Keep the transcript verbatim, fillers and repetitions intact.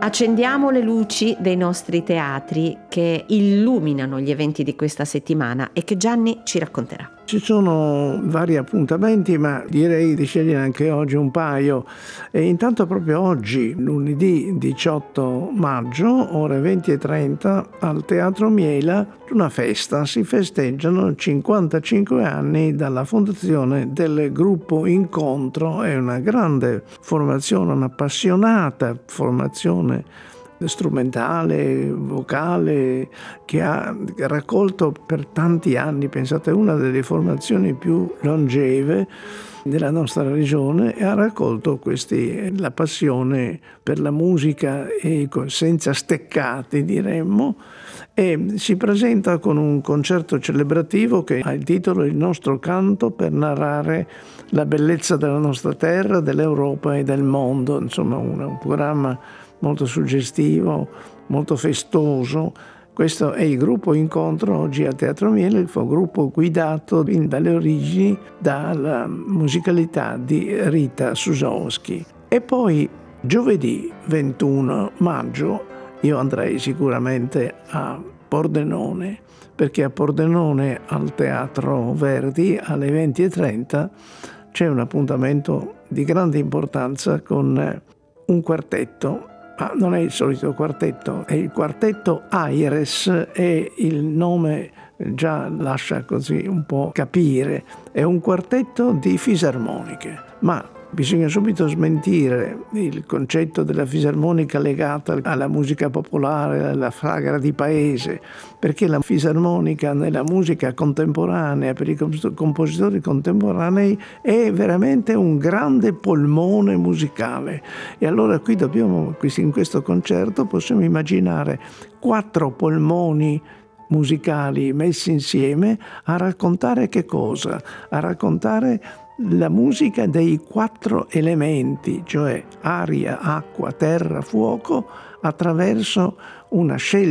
Accendiamo le luci dei nostri teatri che illuminano gli eventi di questa settimana e che Gianni ci racconterà. Ci sono vari appuntamenti, ma direi di scegliere anche oggi un paio. E intanto proprio oggi, lunedì diciotto maggio, ore venti e trenta, al Teatro Miela, una festa. Si festeggiano cinquantacinque anni dalla fondazione del gruppo Incontro. È una grande formazione, un'appassionata formazione strumentale, vocale, che ha raccolto per tanti anni, pensate, una delle formazioni più longeve della nostra regione, e ha raccolto questi, la passione per la musica e senza steccati, diremmo, e si presenta con un concerto celebrativo che ha il titolo Il nostro canto per narrare la bellezza della nostra terra, dell'Europa e del mondo. Insomma, un, un programma molto suggestivo, molto festoso. Questo è il gruppo Incontro oggi al Teatro Miele, il gruppo guidato in, dalle origini dalla musicalità di Rita Susowski. E poi giovedì ventuno maggio io andrei sicuramente a Pordenone, perché a Pordenone al Teatro Verdi alle venti e trenta c'è un appuntamento di grande importanza con un quartetto. Ma non è il solito quartetto, è il quartetto Aires, e il nome già lascia così un po' capire. È un quartetto di fisarmoniche, ma bisogna subito smentire il concetto della fisarmonica legata alla musica popolare, alla sagra di paese, perché la fisarmonica nella musica contemporanea, per i compositori contemporanei, è veramente un grande polmone musicale. E allora qui dobbiamo, in questo concerto possiamo immaginare quattro polmoni musicali messi insieme a raccontare che cosa? A raccontare la musica dei quattro elementi, cioè aria, acqua, terra, fuoco, attraverso una scelta